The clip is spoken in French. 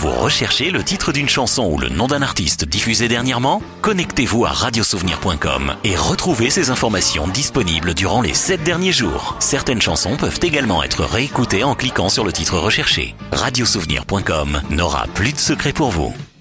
Vous recherchez le titre d'une chanson ou le nom d'un artiste diffusé dernièrement? Connectez-vous à radiosouvenir.com et retrouvez ces informations disponibles durant les 7 derniers jours. Certaines chansons peuvent également être réécoutées en cliquant sur le titre recherché. Radiosouvenir.com n'aura plus de secret pour vous.